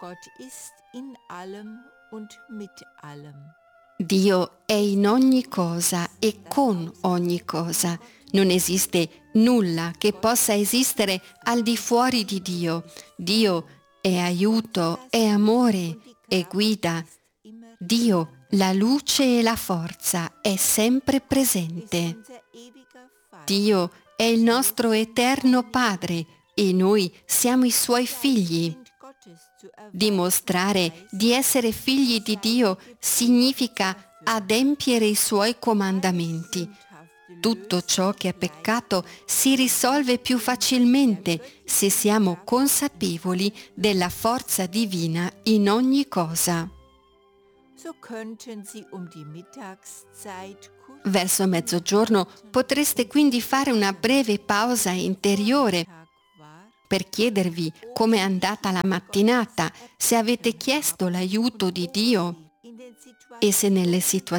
Gott ist in allem und mit allem. Dio è in ogni cosa e con ogni cosa. Non esiste nulla che possa esistere al di fuori di Dio. Dio è aiuto, è amore, è guida. Dio, la luce e la forza, è sempre presente. Dio è il nostro eterno Padre e noi siamo i Suoi figli. Dimostrare di essere figli di Dio significa adempiere i Suoi comandamenti. Tutto ciò che è peccato si risolve più facilmente se siamo consapevoli della forza divina in ogni cosa. Verso mezzogiorno potreste quindi fare una breve pausa interiore per chiedervi com'è andata la mattinata, se avete chiesto l'aiuto di Dio e se nelle situazioni